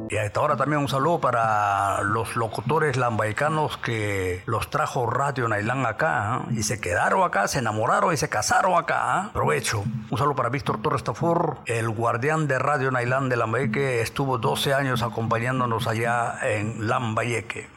Y hasta ahora también un saludo para los locutores lambayecanos que los trajo Radio Nailán acá, ¿eh? Y se quedaron acá, se enamoraron y se casaron acá, ¿eh? Aprovecho. Un saludo para Víctor Torres Tafur, el guardián de Radio Nailán de Lambayeque, estuvo 12 años acompañándonos allá en Lambayeque.